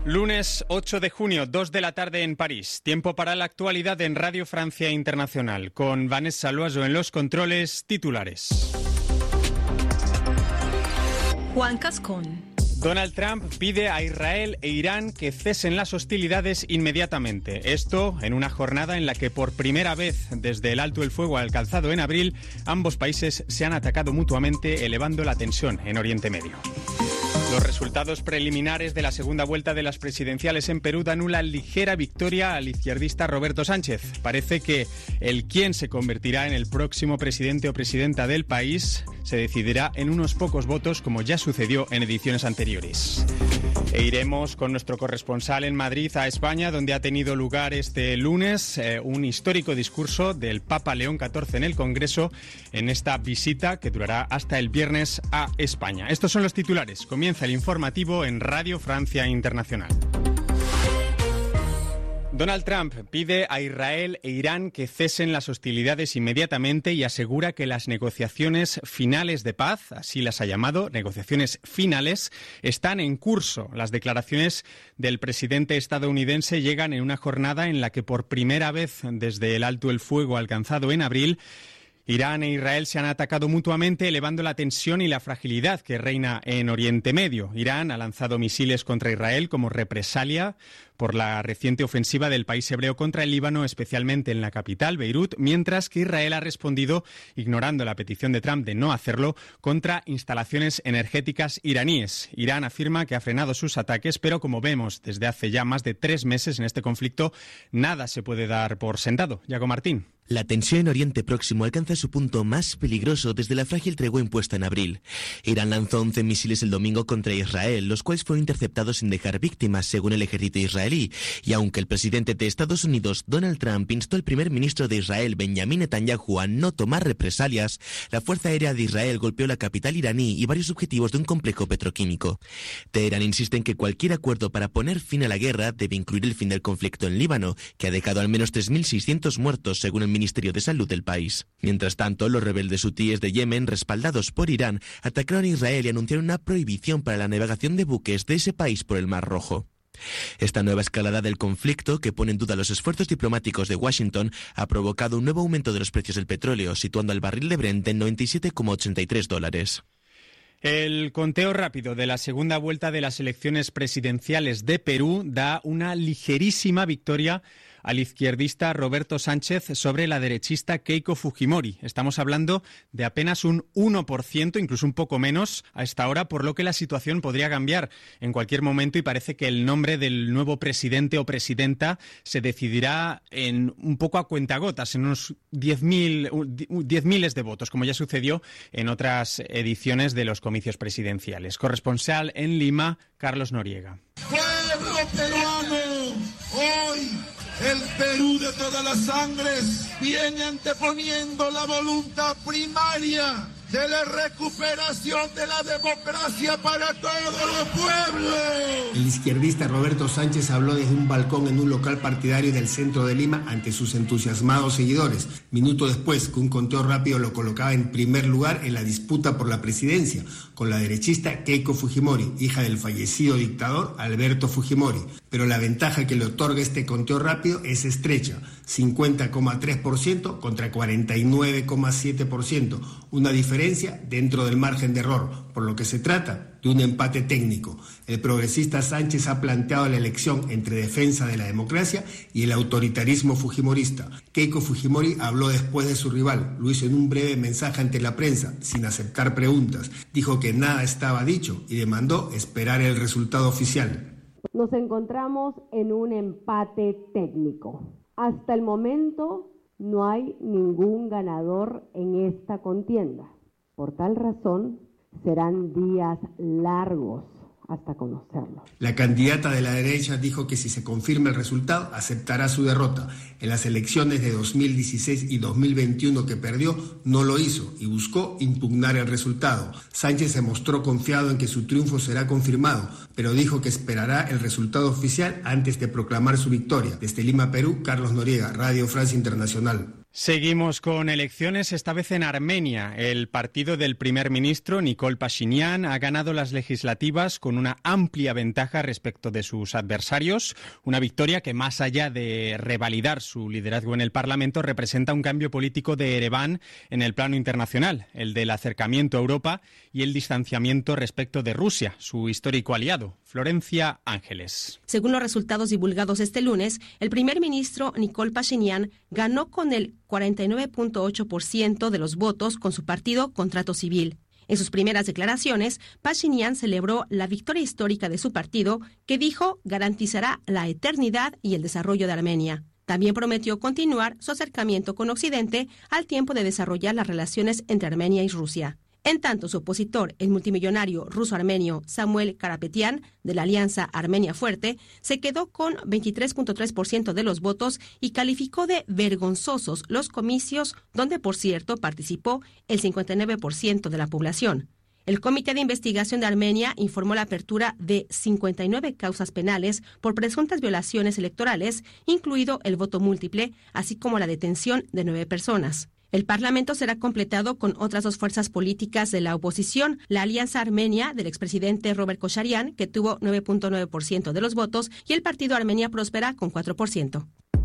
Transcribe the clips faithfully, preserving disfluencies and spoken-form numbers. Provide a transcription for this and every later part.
Lunes ocho de junio, dos de la tarde en París. Tiempo para la actualidad en Radio Francia Internacional. Con Vanessa Loazo en los controles, titulares. Juan Cascón. Donald Trump pide a Israel e Irán que cesen las hostilidades inmediatamente. Esto en una jornada en la que por primera vez desde el alto el fuego alcanzado en abril, ambos países se han atacado mutuamente, elevando la tensión en Oriente Medio. Los resultados preliminares de la segunda vuelta de las presidenciales en Perú dan una ligera victoria al izquierdista Roberto Sánchez. Parece que el quién se convertirá en el próximo presidente o presidenta del país se decidirá en unos pocos votos, como ya sucedió en ediciones anteriores. E iremos con nuestro corresponsal en Madrid a España, donde ha tenido lugar este lunes eh, un histórico discurso del Papa León catorce en el Congreso, en esta visita que durará hasta el viernes a España. Estos son los titulares. Comienza el informativo en Radio Francia Internacional. Donald Trump pide a Israel e Irán que cesen las hostilidades inmediatamente y asegura que las negociaciones finales de paz, así las ha llamado, negociaciones finales, están en curso. Las declaraciones del presidente estadounidense llegan en una jornada en la que por primera vez desde el alto el fuego alcanzado en abril, Irán e Israel se han atacado mutuamente, elevando la tensión y la fragilidad que reina en Oriente Medio. Irán ha lanzado misiles contra Israel como represalia por la reciente ofensiva del país hebreo contra el Líbano, especialmente en la capital, Beirut, mientras que Israel ha respondido, ignorando la petición de Trump de no hacerlo, contra instalaciones energéticas iraníes. Irán afirma que ha frenado sus ataques, pero como vemos desde hace ya más de tres meses en este conflicto, nada se puede dar por sentado. Yago Martín. La tensión en Oriente Próximo alcanza su punto más peligroso desde la frágil tregua impuesta en abril. Irán lanzó once misiles el domingo contra Israel, los cuales fueron interceptados sin dejar víctimas, según el ejército israelí. Y aunque el presidente de Estados Unidos, Donald Trump, instó al primer ministro de Israel, Benjamin Netanyahu, a no tomar represalias, la Fuerza Aérea de Israel golpeó la capital iraní y varios objetivos de un complejo petroquímico. Teherán insiste en que cualquier acuerdo para poner fin a la guerra debe incluir el fin del conflicto en Líbano, que ha dejado al menos tres mil seiscientos muertos, según el Ministerio de Salud del país. Mientras tanto, los rebeldes hutíes de Yemen, respaldados por Irán, atacaron a Israel y anunciaron una prohibición para la navegación de buques de ese país por el Mar Rojo. Esta nueva escalada del conflicto, que pone en duda los esfuerzos diplomáticos de Washington, ha provocado un nuevo aumento de los precios del petróleo, situando el barril de Brent en noventa y siete coma ochenta y tres dólares. El conteo rápido de la segunda vuelta de las elecciones presidenciales de Perú da una ligerísima victoria al izquierdista Roberto Sánchez sobre la derechista Keiko Fujimori. Estamos hablando de apenas un uno por ciento, incluso un poco menos a esta hora, por lo que la situación podría cambiar en cualquier momento y parece que el nombre del nuevo presidente o presidenta se decidirá en un poco a cuentagotas, en unos diez mil, diez miles de votos, como ya sucedió en otras ediciones de los comicios presidenciales. Corresponsal en Lima, Carlos Noriega. ¡Pueblo peruano! Hoy el Perú de todas las sangres viene anteponiendo la voluntad primaria de la recuperación de la democracia para todos los pueblos. El izquierdista Roberto Sánchez habló desde un balcón en un local partidario del centro de Lima ante sus entusiasmados seguidores, minuto después que un conteo rápido lo colocaba en primer lugar en la disputa por la presidencia, con la derechista Keiko Fujimori, hija del fallecido dictador Alberto Fujimori. Pero la ventaja que le otorga este conteo rápido es estrecha, cincuenta coma tres por ciento contra cuarenta y nueve coma siete por ciento, una diferencia dentro del margen de error, por lo que se trata de un empate técnico. El progresista Sánchez ha planteado la elección entre defensa de la democracia y el autoritarismo fujimorista. Keiko Fujimori habló después de su rival, lo hizo en un breve mensaje ante la prensa, sin aceptar preguntas. Dijo que nada estaba dicho y demandó esperar el resultado oficial. Nos encontramos en un empate técnico. Hasta el momento no hay ningún ganador en esta contienda. Por tal razón, serán días largos hasta conocerlo. La candidata de la derecha dijo que si se confirma el resultado, aceptará su derrota. En las elecciones de dos mil dieciséis y dos mil veintiuno que perdió, no lo hizo y buscó impugnar el resultado. Sánchez se mostró confiado en que su triunfo será confirmado, pero dijo que esperará el resultado oficial antes de proclamar su victoria. Desde Lima, Perú, Carlos Noriega, Radio Francia Internacional. Seguimos con elecciones, esta vez en Armenia. El partido del primer ministro, Nikol Pashinyan, ha ganado las legislativas con una amplia ventaja respecto de sus adversarios. Una victoria que, más allá de revalidar su liderazgo en el Parlamento, representa un cambio político de Ereván en el plano internacional, el del acercamiento a Europa y el distanciamiento respecto de Rusia, su histórico aliado. Florencia Ángeles. Según los resultados divulgados este lunes, el primer ministro Nikol Pashinyan ganó con el cuarenta y nueve punto ocho por ciento de los votos con su partido Contrato Civil. En sus primeras declaraciones, Pashinyan celebró la victoria histórica de su partido, que dijo garantizará la eternidad y el desarrollo de Armenia. También prometió continuar su acercamiento con Occidente al tiempo de desarrollar las relaciones entre Armenia y Rusia. En tanto, su opositor, el multimillonario ruso-armenio Samuel Karapetyan, de la Alianza Armenia Fuerte, se quedó con veintitrés punto tres por ciento de los votos y calificó de vergonzosos los comicios, donde, por cierto, participó el cincuenta y nueve por ciento de la población. El Comité de Investigación de Armenia informó la apertura de cincuenta y nueve causas penales por presuntas violaciones electorales, incluido el voto múltiple, así como la detención de nueve personas. El Parlamento será completado con otras dos fuerzas políticas de la oposición, la Alianza Armenia del expresidente Robert Kocharyan, que tuvo nueve punto nueve por ciento de los votos, y el Partido Armenia Próspera con cuatro por ciento.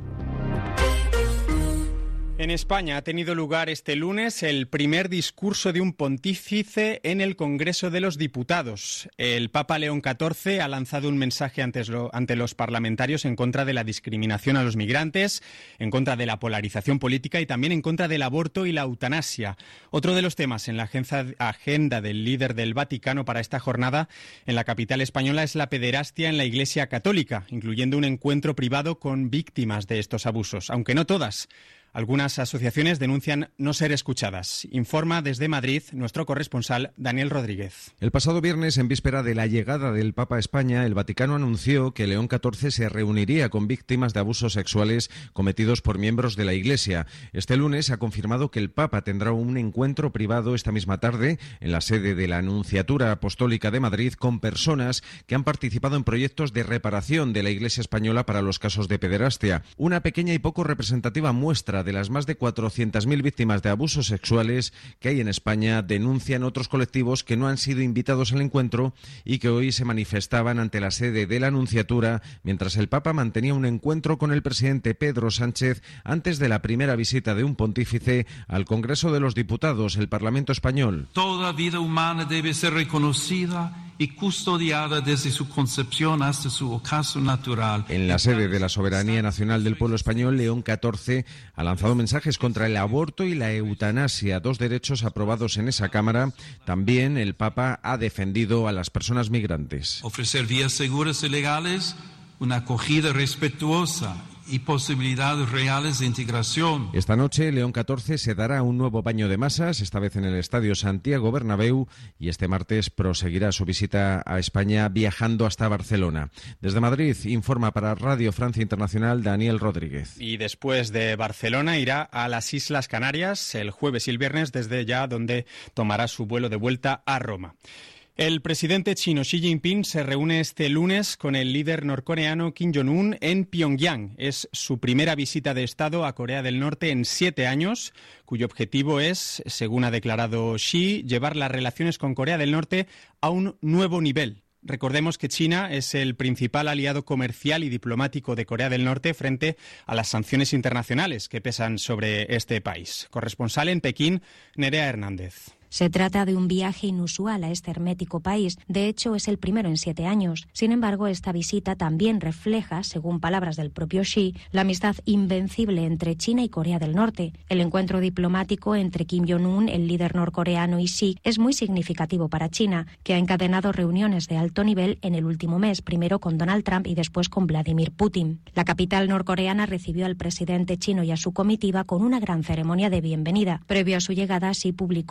En España ha tenido lugar este lunes el primer discurso de un pontífice en el Congreso de los Diputados. El Papa León catorce ha lanzado un mensaje ante los parlamentarios en contra de la discriminación a los migrantes, en contra de la polarización política y también en contra del aborto y la eutanasia. Otro de los temas en la agenda del líder del Vaticano para esta jornada en la capital española es la pederastia en la Iglesia Católica, incluyendo un encuentro privado con víctimas de estos abusos, aunque no todas. Algunas asociaciones denuncian no ser escuchadas. Informa desde Madrid nuestro corresponsal Daniel Rodríguez. El pasado viernes, en víspera de la llegada del Papa a España, el Vaticano anunció que León catorce se reuniría con víctimas de abusos sexuales cometidos por miembros de la Iglesia. Este lunes ha confirmado que el Papa tendrá un encuentro privado esta misma tarde en la sede de la Anunciatura Apostólica de Madrid con personas que han participado en proyectos de reparación de la Iglesia española para los casos de pederastia. Una pequeña y poco representativa muestra de las más de cuatrocientas mil víctimas de abusos sexuales que hay en España, denuncian otros colectivos que no han sido invitados al encuentro y que hoy se manifestaban ante la sede de la Anunciatura mientras el Papa mantenía un encuentro con el presidente Pedro Sánchez antes de la primera visita de un pontífice al Congreso de los Diputados, el Parlamento español. Toda vida humana debe ser reconocida y custodiada desde su concepción hasta su ocaso natural. En la sede de la Soberanía Nacional del Pueblo Español, León catorce ha lanzado mensajes contra el aborto y la eutanasia, dos derechos aprobados en esa Cámara. También el Papa ha defendido a las personas migrantes. Ofrecer vías seguras y legales, una acogida respetuosa y posibilidades reales de integración. Esta noche, León catorce se dará un nuevo baño de masas, esta vez en el Estadio Santiago Bernabéu, y este martes proseguirá su visita a España viajando hasta Barcelona. Desde Madrid, informa para Radio Francia Internacional Daniel Rodríguez. Y después de Barcelona irá a las Islas Canarias el jueves y el viernes, desde ya donde tomará su vuelo de vuelta a Roma. El presidente chino Xi Jinping se reúne este lunes con el líder norcoreano Kim Jong-un en Pyongyang. Es su primera visita de Estado a Corea del Norte en siete años, cuyo objetivo es, según ha declarado Xi, llevar las relaciones con Corea del Norte a un nuevo nivel. Recordemos que China es el principal aliado comercial y diplomático de Corea del Norte frente a las sanciones internacionales que pesan sobre este país. Corresponsal en Pekín, Nerea Hernández. Se trata de un viaje inusual a este hermético país. De hecho, es el primero en siete años. Sin embargo, esta visita también refleja, según palabras del propio Xi, la amistad invencible entre China y Corea del Norte. El encuentro diplomático entre Kim Jong-un, el líder norcoreano, y Xi es muy significativo para China, que ha encadenado reuniones de alto nivel en el último mes, primero con Donald Trump y después con Vladimir Putin. La capital norcoreana recibió al presidente chino y a su comitiva con una gran ceremonia de bienvenida. Previo a su llegada, Xi publicó un artículo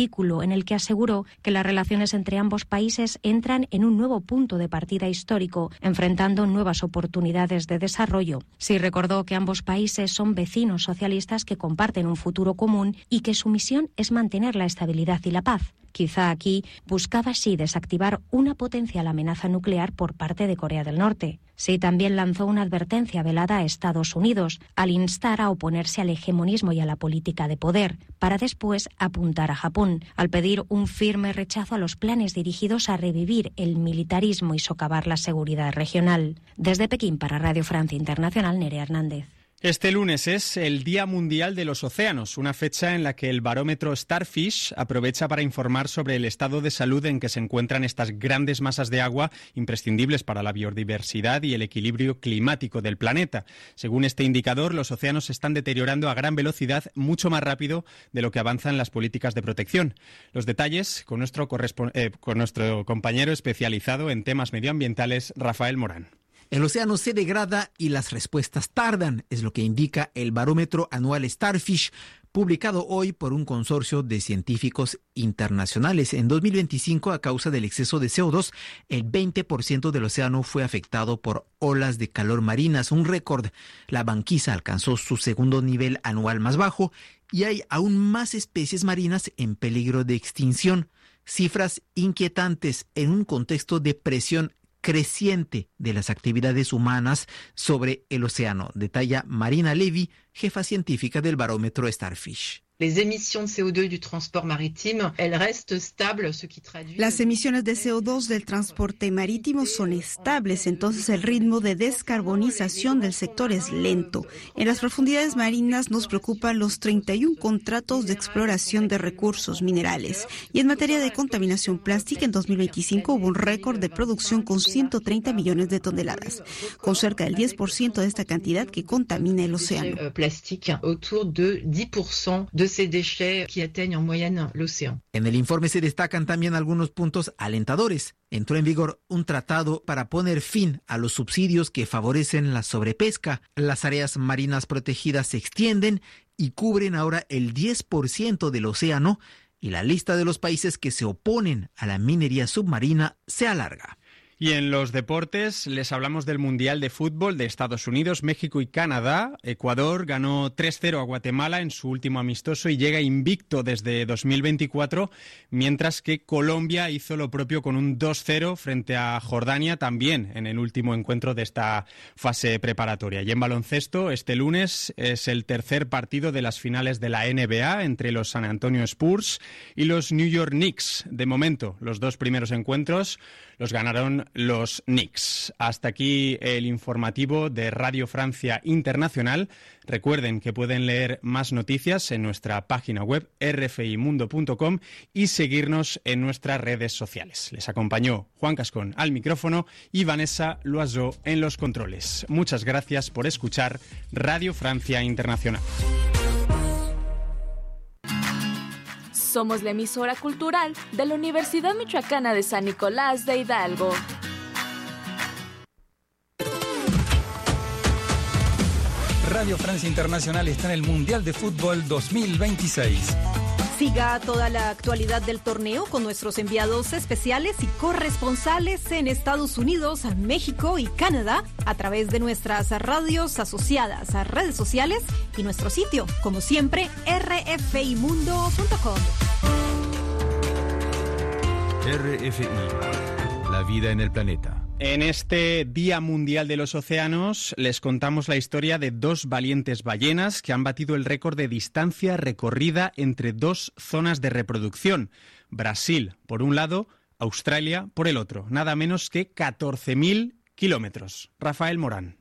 artículo en el que aseguró que las relaciones entre ambos países entran en un nuevo punto de partida histórico, enfrentando nuevas oportunidades de desarrollo. Sí recordó que ambos países son vecinos socialistas que comparten un futuro común y que su misión es mantener la estabilidad y la paz. Quizá aquí buscaba así desactivar una potencial amenaza nuclear por parte de Corea del Norte. Sí también lanzó una advertencia velada a Estados Unidos al instar a oponerse al hegemonismo y a la política de poder, para después apuntar a Japón, al pedir un firme rechazo a los planes dirigidos a revivir el militarismo y socavar la seguridad regional. Desde Pekín para Radio Francia Internacional, Nerea Hernández. Este lunes es el Día Mundial de los Océanos, una fecha en la que el barómetro Starfish aprovecha para informar sobre el estado de salud en que se encuentran estas grandes masas de agua imprescindibles para la biodiversidad y el equilibrio climático del planeta. Según este indicador, los océanos se están deteriorando a gran velocidad, mucho más rápido de lo que avanzan las políticas de protección. Los detalles con nuestro, correspon- eh, con nuestro compañero especializado en temas medioambientales, Rafael Morán. El océano se degrada y las respuestas tardan, es lo que indica el barómetro anual Starfish, publicado hoy por un consorcio de científicos internacionales. En dos mil veinticinco, a causa del exceso de C O dos, el veinte por ciento del océano fue afectado por olas de calor marinas, un récord. La banquisa alcanzó su segundo nivel anual más bajo y hay aún más especies marinas en peligro de extinción. Cifras inquietantes en un contexto de presión creciente de las actividades humanas sobre el océano, detalla Marina Levy, jefa científica del barómetro Starfish. Les emisiones de C O dos du transport marítimo, elles restent stables, ce qui traduit... Las emisiones de C O dos del transporte marítimo son estables, entonces el ritmo de descarbonización del sector es lento. En las profundidades marinas nos preocupan los treinta y uno contratos de exploración de recursos minerales. Y en materia de contaminación plástica, en dos mil veinticinco hubo un récord de producción con ciento treinta millones de toneladas, con cerca del diez por ciento de esta cantidad que contamina el océano. Plastique, autour de diez por ciento de ces déchets qui atteignent en moyenne l'océan. En el informe se destacan también algunos puntos alentadores. Entró en vigor un tratado para poner fin a los subsidios que favorecen la sobrepesca. Las áreas marinas protegidas se extienden y cubren ahora el diez por ciento del océano, y la lista de los países que se oponen a la minería submarina se alarga. Y en los deportes les hablamos del Mundial de Fútbol de Estados Unidos, México y Canadá. Ecuador ganó tres cero a Guatemala en su último amistoso y llega invicto desde dos mil veinticuatro, mientras que Colombia hizo lo propio con un dos cero frente a Jordania, también en el último encuentro de esta fase preparatoria. Y en baloncesto, este lunes es el tercer partido de las finales de la N B A entre los San Antonio Spurs y los New York Knicks. De momento, los dos primeros encuentros los ganaron los Knicks. Hasta aquí el informativo de Radio Francia Internacional. Recuerden que pueden leer más noticias en nuestra página web erre efe i mundo punto com y seguirnos en nuestras redes sociales. Les acompañó Juan Cascón al micrófono y Vanessa Loiseau en los controles. Muchas gracias por escuchar Radio Francia Internacional. Somos la emisora cultural de la Universidad Michoacana de San Nicolás de Hidalgo. Radio Francia Internacional está en el Mundial de Fútbol dos mil veintiséis. Siga toda la actualidad del torneo con nuestros enviados especiales y corresponsales en Estados Unidos, México y Canadá a través de nuestras radios asociadas a redes sociales y nuestro sitio, como siempre, erre efe i mundo punto com. erre efe i, la vida en el planeta. En este Día Mundial de los Océanos les contamos la historia de dos valientes ballenas que han batido el récord de distancia recorrida entre dos zonas de reproducción. Brasil, por un lado, Australia, por el otro. Nada menos que catorce mil kilómetros. Rafael Morán.